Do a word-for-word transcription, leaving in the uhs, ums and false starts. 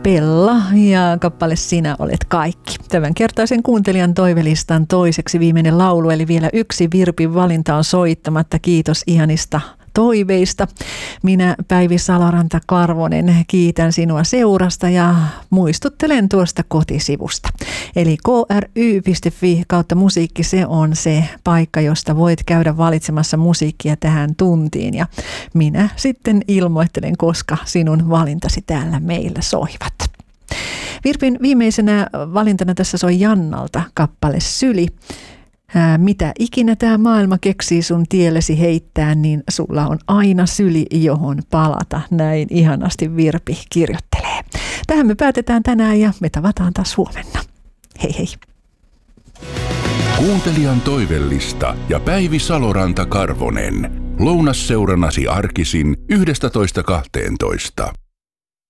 Bella ja kappale Sinä olet kaikki. Tämän kertaisen kuuntelijan toivelistan toiseksi viimeinen laulu, eli vielä yksi Virpin valinta on soittamatta. Kiitos ihanista toiveista. Minä Päivi Saloranta-Karvonen kiitän sinua seurasta ja muistuttelen tuosta kotisivusta. Eli k r y piste f i kautta musiikki, se on se paikka, josta voit käydä valitsemassa musiikkia tähän tuntiin. Ja minä sitten ilmoittelen, koska sinun valintasi täällä meillä soivat. Virpin viimeisenä valintana tässä soi Jannalta kappale Syli. Ää, mitä ikinä tämä maailma keksii sun tiellesi heittää, niin sulla on aina syli, johon palata. Näin ihanasti Virpi kirjoittelee. Tähän me päätetään tänään ja me tavataan taas huomenna. Hei hei. Kuuntelijan toivellista ja Päivi Saloranta-Karvonen. Lounasseurannasi arkisin yhdestätoista kahteentoista.